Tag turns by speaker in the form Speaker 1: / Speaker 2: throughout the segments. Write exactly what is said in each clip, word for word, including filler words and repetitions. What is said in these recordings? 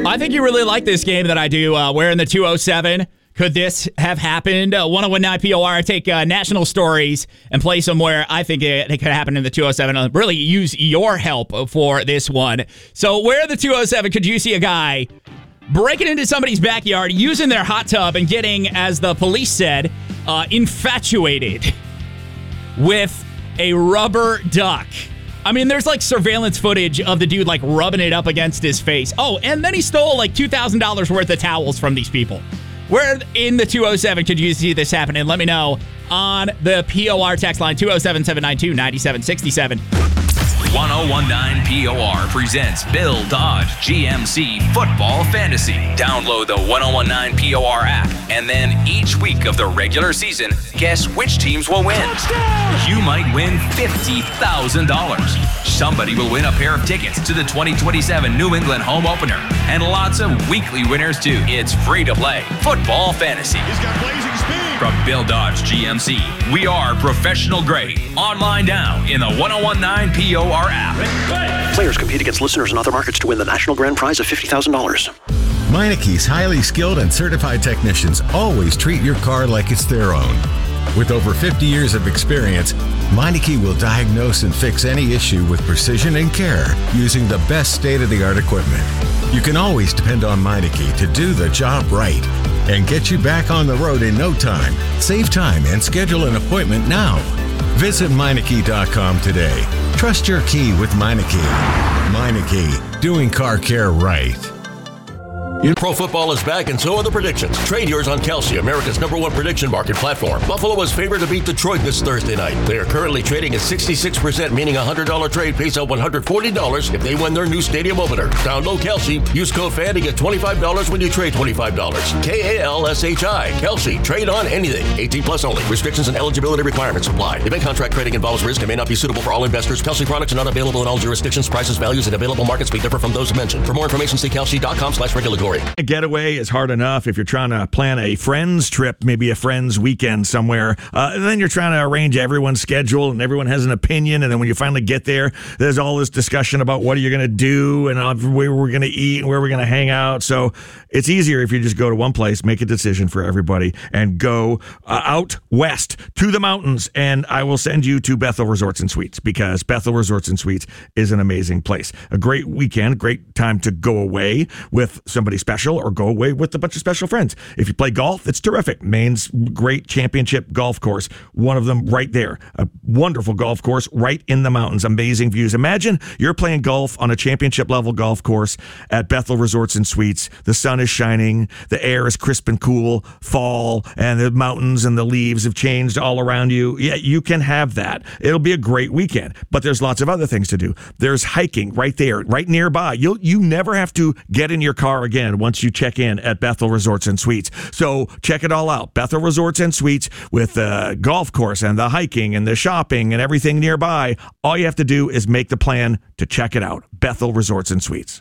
Speaker 1: I think you really like this game that I do. Uh, we're in the two oh seven. Could this have happened? Uh, one oh one nine P O R. I take uh, national stories and play somewhere. I think it, it could happen in the two oh seven. I'll really use your help for this one. So where in the two oh seven could you see a guy breaking into somebody's backyard, using their hot tub, and getting, as the police said, uh, infatuated with a rubber duck? I mean, there's like surveillance footage of the dude like rubbing it up against his face. Oh, and then he stole like two thousand dollars worth of towels from these people. Where in the two oh seven could you see this happening? Let me know on the P O R text line, two oh seven, seven nine two, nine seven six seven.
Speaker 2: ten nineteen P O R presents Bill Dodge G M C Football Fantasy. Download the ten nineteen P O R app, and then each week of the regular season, guess which teams will win. Touchdown! You might win fifty thousand dollars. Somebody will win a pair of tickets to the twenty twenty-seven New England home opener, and lots of weekly winners too. It's free to play Football Fantasy.
Speaker 3: He's got blazing speed.
Speaker 2: From Bill Dodge G M C, we are professional grade. Online now in the ten nineteen P O R app.
Speaker 4: Players compete against listeners in other markets to win the national grand prize of fifty thousand dollars.
Speaker 5: Meineke's highly skilled and certified technicians always treat your car like it's their own. With over fifty years of experience, Meineke will diagnose and fix any issue with precision and care using the best state-of-the-art equipment. You can always depend on Meineke to do the job right and get you back on the road in no time. Save time and schedule an appointment now. Visit Meineke dot com today. Trust your key with Meineke. Meineke, doing car care right.
Speaker 6: Pro football is back, and so are the predictions. Trade yours on Kalshi, America's number one prediction market platform. Buffalo was favored to beat Detroit this Thursday night. They are currently trading at sixty-six percent, meaning a one hundred dollars trade pays out one hundred forty dollars if they win their new stadium opener. Download Kalshi. Use code FAN to get twenty-five dollars when you trade twenty-five dollars. K A L S H I. Kalshi. Trade on anything. eighteen plus only. Restrictions and eligibility requirements apply. Event contract trading involves risk and may not be suitable for all investors. Kalshi products are not available in all jurisdictions. Prices, values, and available markets may differ from those mentioned. For more information, see kalshi dot com slash regulatory.
Speaker 7: A getaway is hard enough if you're trying to plan a friend's trip, maybe a friend's weekend somewhere. Uh, and then you're trying to arrange everyone's schedule, and everyone has an opinion. And then when you finally get there, there's all this discussion about what are you going to do and uh, where we're going to eat and where we're going to hang out. So it's easier if you just go to one place, make a decision for everybody, and go uh, out west to the mountains. And I will send you to Bethel Resorts and Suites, because Bethel Resorts and Suites is an amazing place. A great weekend, great time to go away with somebody special or go away with a bunch of special friends. If you play golf, it's terrific. Maine's great championship golf course, one of them right there. A wonderful golf course right in the mountains. Amazing views. Imagine you're playing golf on a championship level golf course at Bethel Resorts and Suites. The sun is shining, the air is crisp and cool, fall, and the mountains and the leaves have changed all around you. Yeah, you can have that. It'll be a great weekend, but there's lots of other things to do. There's hiking right there, right nearby. You'll you never have to get in your car again once you check in at Bethel Resorts and Suites. So check it all out. Bethel Resorts and Suites with the golf course and the hiking and the shopping and everything nearby. All you have to do is make the plan to check it out. Bethel Resorts and Suites.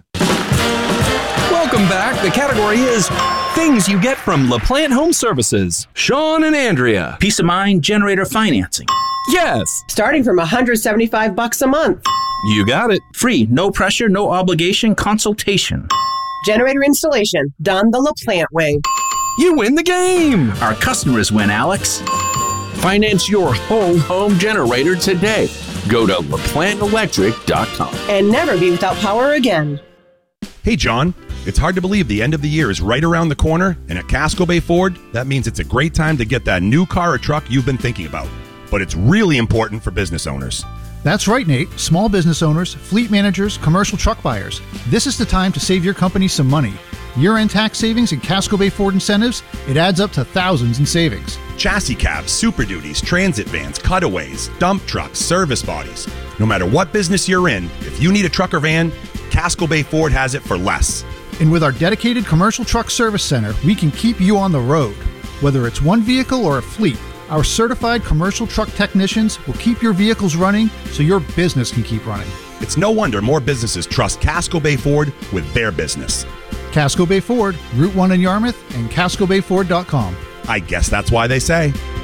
Speaker 8: Welcome back. The category is things you get from LaPlante Home Services. Sean and Andrea.
Speaker 9: Peace of mind generator financing.
Speaker 8: Yes.
Speaker 10: Starting from one hundred seventy-five bucks a month.
Speaker 8: You got it.
Speaker 9: Free, no pressure, no obligation consultation.
Speaker 10: Generator installation done the LaPlante way.
Speaker 8: You win the game.
Speaker 9: Our customers win, Alex.
Speaker 8: Finance your whole home generator today. Go to La Plante Electric dot com.
Speaker 10: And never be without power again.
Speaker 11: Hey, John. It's hard to believe the end of the year is right around the corner, and at Casco Bay Ford, that means it's a great time to get that new car or truck you've been thinking about. But it's really important for business owners.
Speaker 12: That's right, Nate. Small business owners, fleet managers, commercial truck buyers. This is the time to save your company some money. Year-end tax savings and Casco Bay Ford incentives, it adds up to thousands in savings.
Speaker 11: Chassis cabs, Super Duties, transit vans, cutaways, dump trucks, service bodies. No matter what business you're in, if you need a truck or van, Casco Bay Ford has it for less.
Speaker 12: And with our dedicated commercial truck service center, we can keep you on the road. Whether it's one vehicle or a fleet, our certified commercial truck technicians will keep your vehicles running so your business can keep running.
Speaker 11: It's no wonder more businesses trust Casco Bay Ford with their business.
Speaker 12: Casco Bay Ford, Route one in Yarmouth, and casco bay ford dot com.
Speaker 11: I guess that's why they say